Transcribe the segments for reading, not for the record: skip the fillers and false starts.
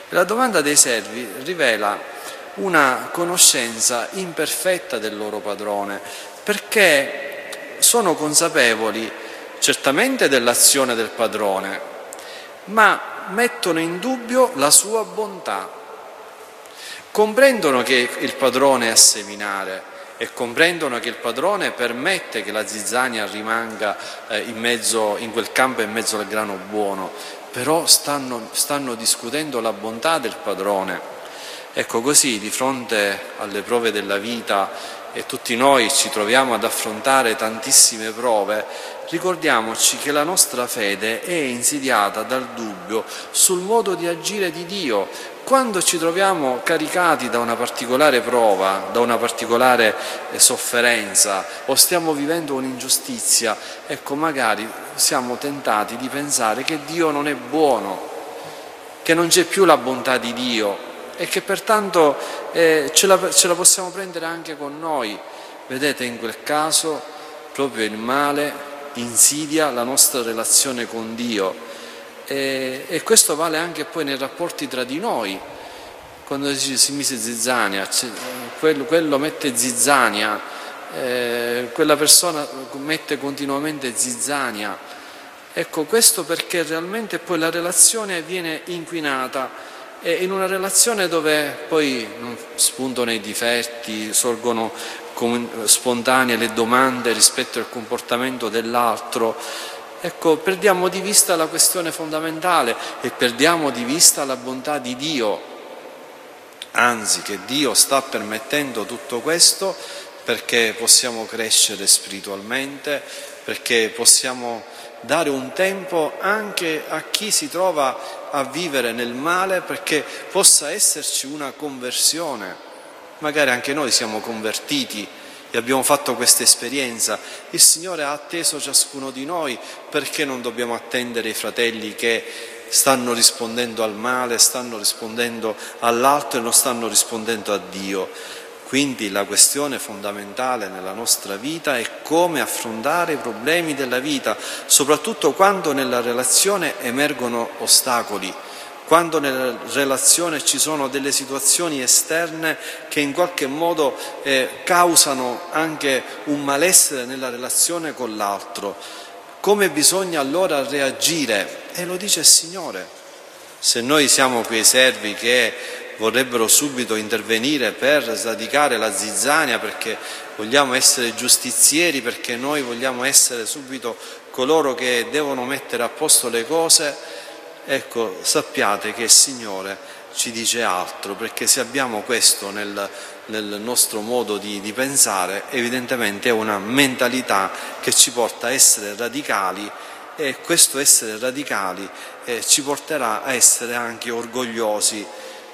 La domanda dei servi rivela una conoscenza imperfetta del loro padrone, perché sono consapevoli certamente dell'azione del padrone, ma mettono in dubbio la sua bontà. Comprendono che il padrone è a seminare e comprendono che il padrone permette che la zizzania rimanga in quel campo in mezzo al grano buono, però stanno discutendo la bontà del padrone. Ecco, così di fronte alle prove della vita, e tutti noi ci troviamo ad affrontare tantissime prove, ricordiamoci che la nostra fede è insidiata dal dubbio sul modo di agire di Dio. Quando ci troviamo caricati da una particolare prova, da una particolare sofferenza, o stiamo vivendo un'ingiustizia, ecco, magari siamo tentati di pensare che Dio non è buono, che non c'è più la bontà di Dio e che pertanto ce la possiamo prendere anche con noi. Vedete, in quel caso proprio il male insidia la nostra relazione con Dio. E questo vale anche poi nei rapporti tra di noi. Quando si mise zizzania, quello mette zizzania, quella persona mette continuamente zizzania. Ecco, questo perché realmente poi la relazione viene inquinata, e in una relazione dove poi spuntano i difetti, sorgono spontanee le domande rispetto al comportamento dell'altro. Ecco, perdiamo di vista la questione fondamentale e perdiamo di vista la bontà di Dio. Anzi, che Dio sta permettendo tutto questo perché possiamo crescere spiritualmente, perché possiamo dare un tempo anche a chi si trova a vivere nel male, perché possa esserci una conversione. Magari anche noi siamo convertiti e abbiamo fatto questa esperienza. Il Signore ha atteso ciascuno di noi, perché non dobbiamo attendere i fratelli che stanno rispondendo al male, stanno rispondendo all'altro e non stanno rispondendo a Dio? Quindi la questione fondamentale nella nostra vita è come affrontare i problemi della vita, soprattutto quando nella relazione emergono ostacoli, quando nella relazione ci sono delle situazioni esterne che in qualche modo causano anche un malessere nella relazione con l'altro. Come bisogna allora reagire? E lo dice il Signore. Se noi siamo quei servi che vorrebbero subito intervenire per sradicare la zizzania, perché vogliamo essere giustizieri, perché noi vogliamo essere subito coloro che devono mettere a posto le cose, ecco, sappiate che il Signore ci dice altro, perché se abbiamo questo nel nostro modo di pensare, evidentemente è una mentalità che ci porta a essere radicali, e questo essere radicali ci porterà a essere anche orgogliosi,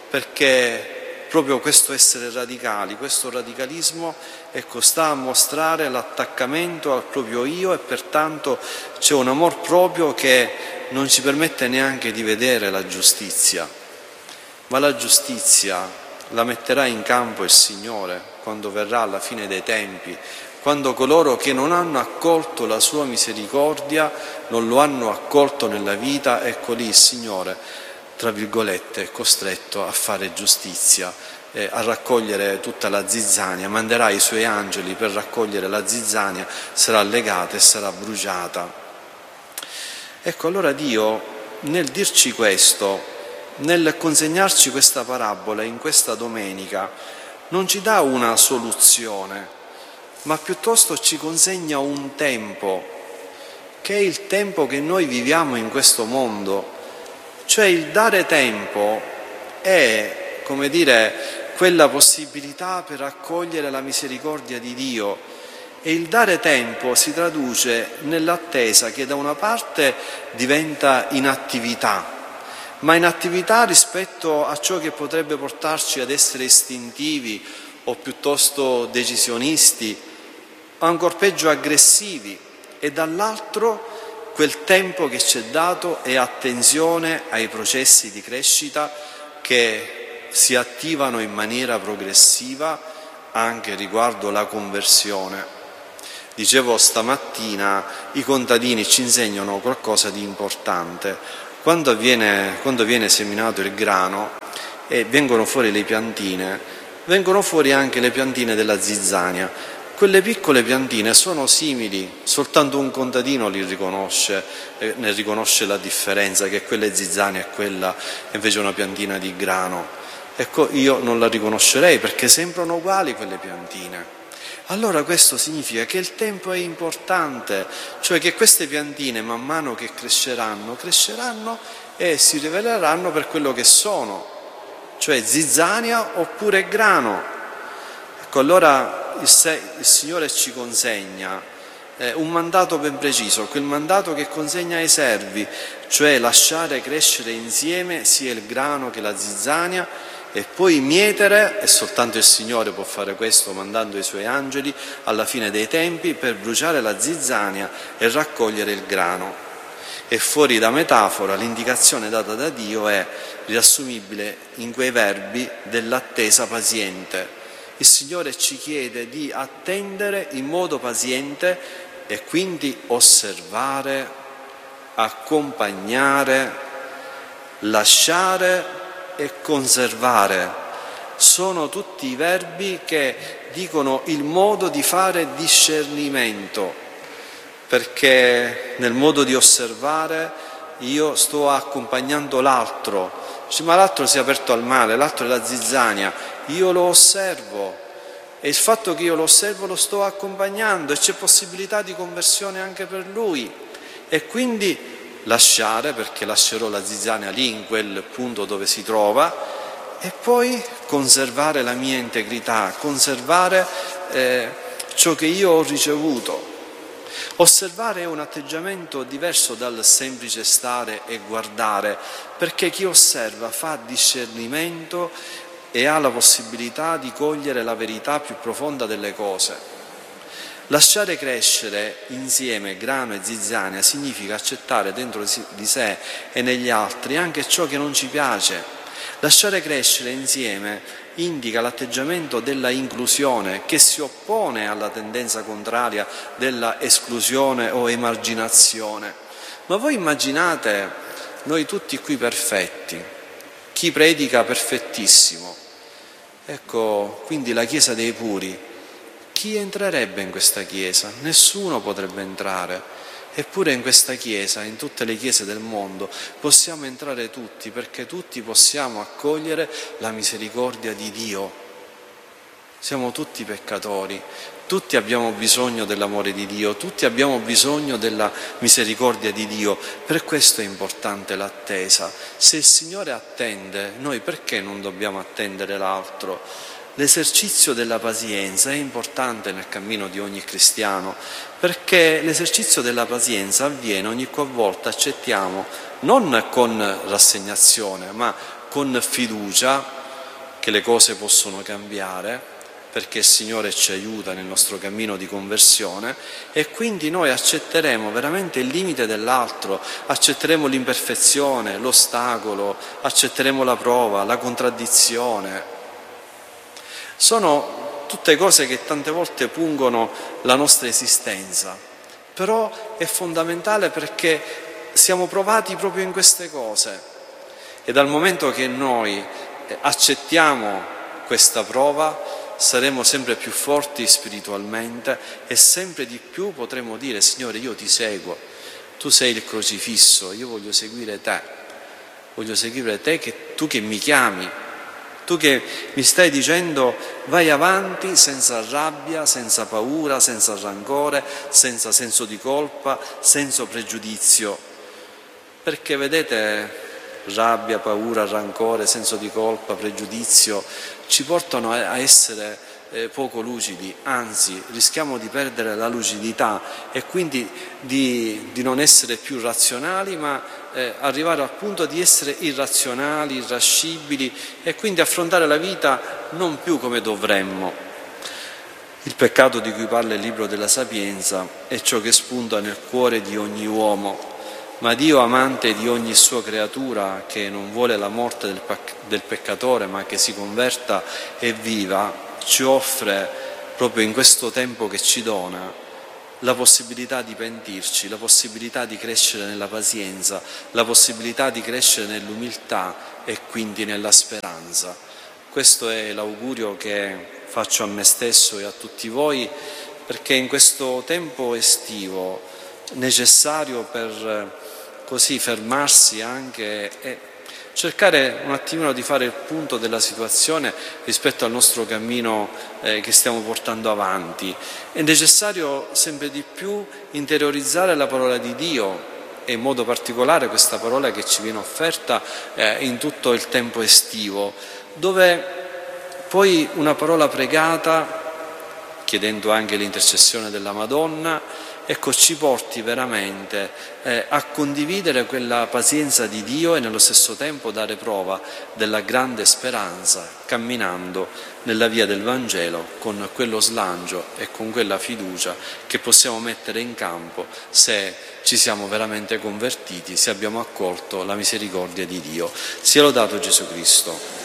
perché proprio questo essere radicali, questo radicalismo, ecco, sta a mostrare l'attaccamento al proprio io, e pertanto c'è un amor proprio che non ci permette neanche di vedere la giustizia. Ma la giustizia la metterà in campo il Signore quando verrà alla fine dei tempi, quando coloro che non hanno accolto la sua misericordia, non lo hanno accolto nella vita, ecco lì il Signore, tra virgolette, è costretto a fare giustizia, a raccogliere tutta la zizzania, manderà i suoi angeli per raccogliere la zizzania, sarà legata e sarà bruciata. Ecco, allora Dio, nel dirci questo, nel consegnarci questa parabola in questa domenica, non ci dà una soluzione, ma piuttosto ci consegna un tempo, che è il tempo che noi viviamo in questo mondo. Cioè il dare tempo è, come dire, quella possibilità per accogliere la misericordia di Dio, e il dare tempo si traduce nell'attesa che da una parte diventa inattività, ma inattività rispetto a ciò che potrebbe portarci ad essere istintivi o piuttosto decisionisti, o ancor peggio aggressivi, e dall'altro quel tempo che ci è dato è attenzione ai processi di crescita che si attivano in maniera progressiva anche riguardo la conversione. Dicevo stamattina, i contadini ci insegnano qualcosa di importante. quando viene seminato il grano e vengono fuori le piantine, vengono fuori anche le piantine della zizzania. Quelle piccole piantine sono simili, soltanto un contadino li riconosce, ne riconosce la differenza, che quella è zizzania e quella è invece una piantina di grano. Ecco, io non la riconoscerei perché sembrano uguali quelle piantine. Allora questo significa che il tempo è importante, cioè che queste piantine man mano che cresceranno e si riveleranno per quello che sono, cioè zizzania oppure grano. Ecco, allora il Signore ci consegna un mandato ben preciso, quel mandato che consegna ai servi, cioè lasciare crescere insieme sia il grano che la zizzania e poi mietere, e soltanto il Signore può fare questo mandando i Suoi angeli alla fine dei tempi per bruciare la zizzania e raccogliere il grano. E fuori da metafora l'indicazione data da Dio è riassumibile in quei verbi dell'attesa paziente. Il Signore ci chiede di attendere in modo paziente e quindi osservare, accompagnare, lasciare e conservare. Sono tutti i verbi che dicono il modo di fare discernimento, perché nel modo di osservare io sto accompagnando l'altro. Dice, ma l'altro si è aperto al male, l'altro è la zizzania, io lo osservo e il fatto che io lo osservo lo sto accompagnando e c'è possibilità di conversione anche per lui e quindi lasciare, perché lascerò la zizzania lì in quel punto dove si trova, e poi conservare la mia integrità, conservare ciò che io ho ricevuto. Osservare è un atteggiamento diverso dal semplice stare e guardare, perché chi osserva fa discernimento e ha la possibilità di cogliere la verità più profonda delle cose. Lasciare crescere insieme grano e zizzania significa accettare dentro di sé e negli altri anche ciò che non ci piace. Lasciare crescere insieme indica l'atteggiamento della inclusione che si oppone alla tendenza contraria della esclusione o emarginazione. Ma voi immaginate noi tutti qui perfetti, chi predica perfettissimo, ecco, quindi la Chiesa dei puri. Chi entrerebbe in questa Chiesa? Nessuno potrebbe entrare. Eppure in questa Chiesa, in tutte le Chiese del mondo, possiamo entrare tutti, perché tutti possiamo accogliere la misericordia di Dio. Siamo tutti peccatori, tutti abbiamo bisogno dell'amore di Dio, tutti abbiamo bisogno della misericordia di Dio. Per questo è importante l'attesa. Se il Signore attende, noi perché non dobbiamo attendere l'altro? L'esercizio della pazienza è importante nel cammino di ogni cristiano, perché l'esercizio della pazienza avviene ogni qualvolta accettiamo, non con rassegnazione, ma con fiducia che le cose possono cambiare, perché il Signore ci aiuta nel nostro cammino di conversione e quindi noi accetteremo veramente il limite dell'altro, accetteremo l'imperfezione, l'ostacolo, accetteremo la prova, la contraddizione. Sono tutte cose che tante volte pungono la nostra esistenza, però è fondamentale perché siamo provati proprio in queste cose e dal momento che noi accettiamo questa prova saremo sempre più forti spiritualmente e sempre di più potremo dire: Signore, io ti seguo, tu sei il crocifisso, io voglio seguire te, tu che mi chiami. Tu che mi stai dicendo vai avanti senza rabbia, senza paura, senza rancore, senza senso di colpa, senza pregiudizio. Perché vedete, rabbia, paura, rancore, senso di colpa, pregiudizio ci portano a essere poco lucidi, anzi rischiamo di perdere la lucidità e quindi di non essere più razionali, ma arrivare al punto di essere irrazionali, irascibili e quindi affrontare la vita non più come dovremmo. Il peccato di cui parla il libro della Sapienza è ciò che spunta nel cuore di ogni uomo, ma Dio, amante di ogni sua creatura, che non vuole la morte del peccatore ma che si converta e viva, ci offre proprio in questo tempo che ci dona la possibilità di pentirci, la possibilità di crescere nella pazienza, la possibilità di crescere nell'umiltà e quindi nella speranza. Questo è l'augurio che faccio a me stesso e a tutti voi, perché in questo tempo estivo necessario per così fermarsi anche e cercare un attimino di fare il punto della situazione rispetto al nostro cammino che stiamo portando avanti. È necessario sempre di più interiorizzare la parola di Dio e in modo particolare questa parola che ci viene offerta in tutto il tempo estivo, dove poi una parola pregata, chiedendo anche l'intercessione della Madonna, ecco, ci porti veramente a condividere quella pazienza di Dio e nello stesso tempo dare prova della grande speranza, camminando nella via del Vangelo con quello slancio e con quella fiducia che possiamo mettere in campo se ci siamo veramente convertiti, se abbiamo accolto la misericordia di Dio. Sia lodato Gesù Cristo.